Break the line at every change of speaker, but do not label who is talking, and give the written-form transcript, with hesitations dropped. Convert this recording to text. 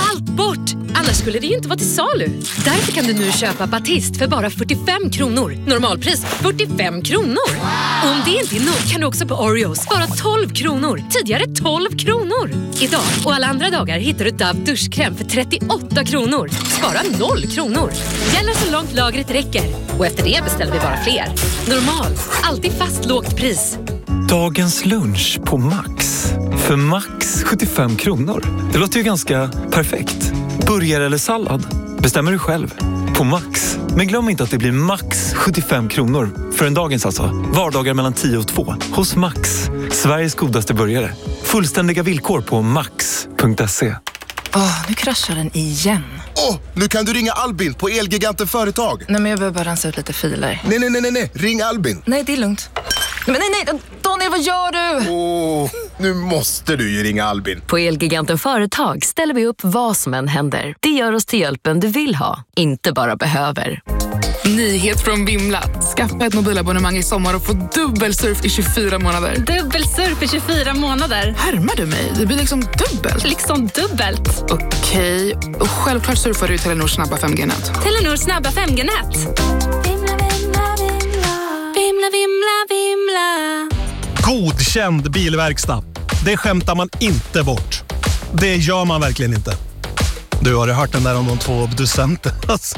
allt bort! Annars skulle det ju inte vara till salu. Därför kan du nu köpa Batist för bara 45 kronor. Normalpris 45 kronor. Och om det inte är nog kan du också på Oreos bara 12 kronor. Tidigare 12 kronor. Idag och alla andra dagar hittar du Dove duschkräm för 38 kronor. Spara 0 kronor. Gäller så långt lagret räcker. Och efter det beställer vi bara fler. Normal. Alltid fast lågt pris.
Dagens lunch på Max. För max 75 kronor. Det låter ju ganska perfekt. Burgare eller sallad? Bestämmer du själv. På Max. Men glöm inte att det blir max 75 kronor. För en dagens alltså. Vardagar mellan 10 och 2. Hos Max. Sveriges godaste burgare. Fullständiga villkor på max.se.
Nu kraschar den igen.
Nu kan du ringa Albin på Elgiganten Företag.
Nej, men jag behöver bara rensa ut lite filer.
Nej. Ring Albin.
Nej, det är lugnt. Men nej. Daniel, vad gör du?
Nu måste du ju ringa Albin.
På Elgiganten Företag ställer vi upp vad som än händer. Det gör oss till hjälpen du vill ha, inte bara behöver.
Nyhet från Vimla. Skaffa ett mobilabonnemang i sommar och få dubbel surf i 24 månader.
Dubbel surf i 24 månader.
Härmar du mig? Det blir liksom dubbelt.
Liksom dubbelt.
Okej. Och självklart surfar du i Telenors snabba 5G-nät.
Telenors snabba 5G-nät. Vimla.
Godkänd bilverkstad. Det skämtar man inte bort. Det gör man verkligen inte. Du har hört den där om de 2 obducenter. Alltså,